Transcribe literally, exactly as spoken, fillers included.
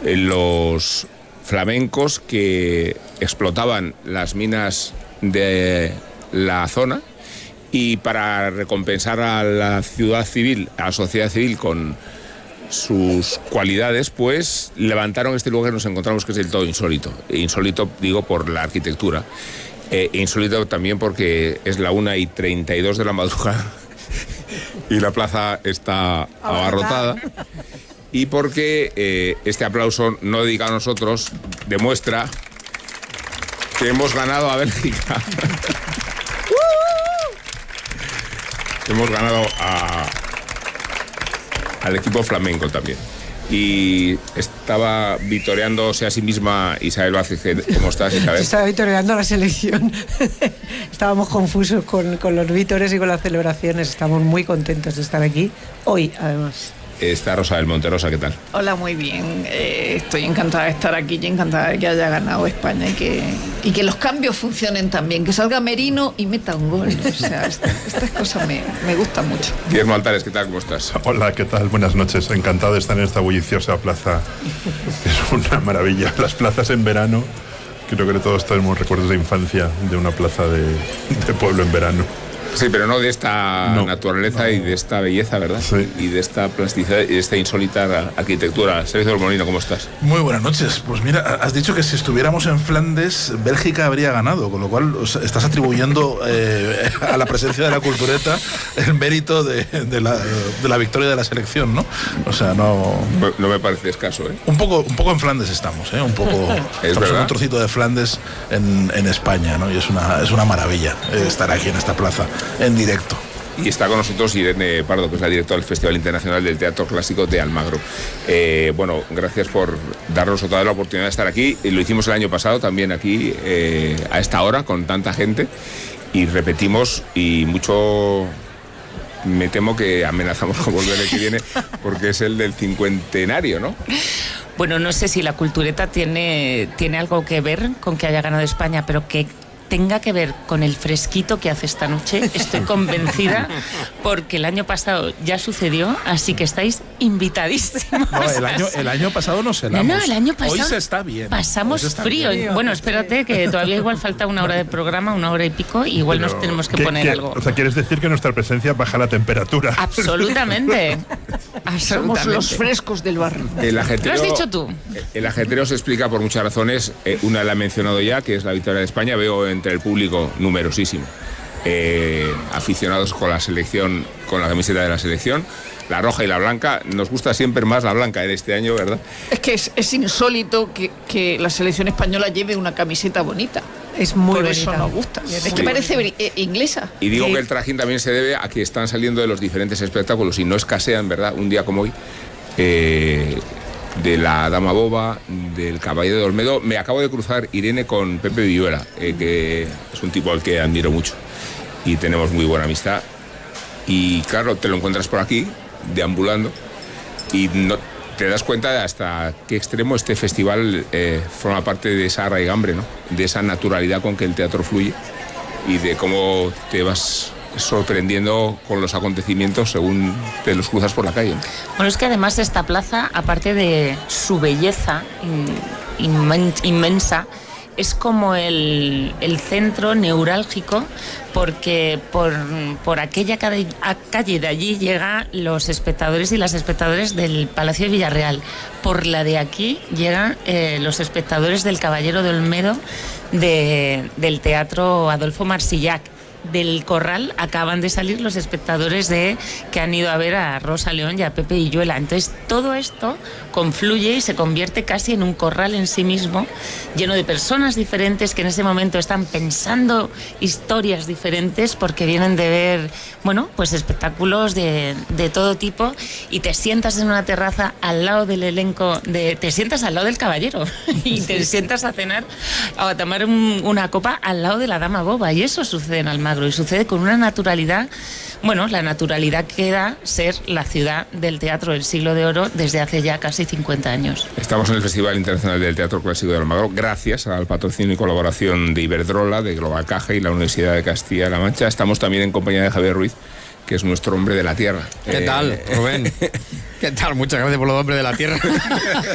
eh, los flamencos que explotaban las minas de la zona, y para recompensar a la ciudad civil, a la sociedad civil con sus cualidades, pues levantaron este lugar que nos encontramos, que es del todo insólito. Insólito, digo, por la arquitectura. Eh, insólito también porque es la una y treinta y dos de la madrugada y la plaza está abarrotada. Y porque eh, este aplauso no dedicado a nosotros demuestra que hemos ganado a Bélgica. Hemos ganado a, al equipo flamenco también. Y estaba vitoreándose a sí misma Isabel Vázquez. ¿Cómo estás, Isabel? Estaba vitoreando a la selección. Estábamos confusos con, con los vítores y con las celebraciones. Estamos muy contentos de estar aquí hoy, además. Está Rosa del Monterosa, ¿qué tal? Hola, muy bien. Eh, estoy encantada de estar aquí y encantada de que haya ganado España y que, y que los cambios funcionen también. Que salga Merino y meta un gol. O sea, esta, estas cosas me, me gustan mucho. Guillermo Altares, ¿qué tal? ¿Cómo estás? Hola, ¿qué tal? Buenas noches. Encantado de estar en esta bulliciosa plaza. Es una maravilla. Las plazas en verano. Creo que todos tenemos recuerdos de infancia de una plaza de, de pueblo en verano. Sí, pero no de esta no, naturaleza no. y de esta belleza, ¿verdad? Sí. Y de esta plasticidad y de esta insólita arquitectura. Sergio del Molino, ¿cómo estás? Muy buenas noches. Pues mira, has dicho que si estuviéramos en Flandes, Bélgica habría ganado, con lo cual o sea, estás atribuyendo eh, a la presencia de la cultureta el mérito de, de, la, de la victoria de la selección, ¿no? O sea, no... No, no me parece escaso, ¿eh? Un poco, un poco en Flandes estamos, ¿eh? Un poco... estamos en un trocito de Flandes en, en España, ¿no? Y es una, es una maravilla eh, estar aquí en esta plaza en directo. Y está con nosotros Irene Pardo, que es la directora del Festival Internacional del Teatro Clásico de Almagro. Eh, bueno, gracias por darnos otra vez la oportunidad de estar aquí. Lo hicimos el año pasado también aquí, eh, a esta hora, con tanta gente. Y repetimos, y mucho me temo que amenazamos con volver el que viene, porque es el del cincuentenario, ¿no? Bueno, no sé si la cultureta tiene, tiene algo que ver con que haya ganado España, pero que tenga que ver con el fresquito que hace esta noche, estoy convencida, porque el año pasado ya sucedió, así que estáis invitadísimos. No, el año, el año pasado nos helamos. No, no, el año pasado hoy se está bien. Pasamos está frío. bien. Bueno, espérate, que todavía igual falta una hora de programa, una hora y pico, y igual Pero, nos tenemos que ¿qué, poner qué, algo. O sea, ¿quieres decir que nuestra presencia baja la temperatura? Absolutamente. Absolutamente. Somos los frescos del barrio. El ajetreo, ¿Lo has dicho tú? El ajetreo se explica por muchas razones. Eh, una la he mencionado ya, que es la victoria de España. Veo entre el público numerosísimo eh, aficionados con la selección, con la camiseta de la selección, la roja y la blanca. Nos gusta siempre más la blanca en este año, ¿verdad? Es que es, es insólito que, que la selección española lleve una camiseta bonita. Es muy Por bonita. eso nos gusta. Es Sí. que parece eh, inglesa. Y digo Sí. que el trajín también se debe a que están saliendo de los diferentes espectáculos y no escasean, ¿verdad? Un día como hoy, eh, de la Dama Boba, del Caballero de Olmedo. Me acabo de cruzar, Irene, con Pepe Villuela, eh, que es un tipo al que admiro mucho y tenemos muy buena amistad. Y claro, te lo encuentras por aquí, deambulando, y no te das cuenta de hasta qué extremo este festival eh, forma parte de esa raigambre, ¿no? De esa naturalidad con que el teatro fluye y de cómo te vas sorprendiendo con los acontecimientos según te los cruzas por la calle, ¿no? Bueno, es que además esta plaza, aparte de su belleza in, inmensa, es como el, el centro neurálgico, porque por, por aquella calle, calle de allí llegan los espectadores y las espectadoras del Palacio de Villarreal. Por la de aquí llegan eh, los espectadores del Caballero de Olmedo, de, del Teatro Adolfo Marsillac. Del Corral acaban de salir los espectadores de que han ido a ver a Rosa León y a Pepe Villuela. Entonces todo esto confluye y se convierte casi en un corral en sí mismo, lleno de personas diferentes que en ese momento están pensando historias diferentes porque vienen de ver, bueno, pues espectáculos de, de todo tipo, y te sientas en una terraza al lado del elenco, de, te sientas al lado del caballero y te sientas a cenar o a tomar un, una copa al lado de la Dama Boba, y eso sucede en Almagro. Y sucede con una naturalidad, bueno, la naturalidad que da ser la ciudad del teatro del siglo de oro desde hace ya casi cincuenta años. Estamos en el Festival Internacional del Teatro Clásico de Almagro gracias al patrocinio y colaboración de Iberdrola, de Global Caja y la Universidad de Castilla-La Mancha. Estamos también en compañía de Javier Ruiz, que es nuestro hombre de la tierra. ¿Qué eh... tal, Rubén? ¿Qué tal? Muchas gracias por los hombres de la tierra.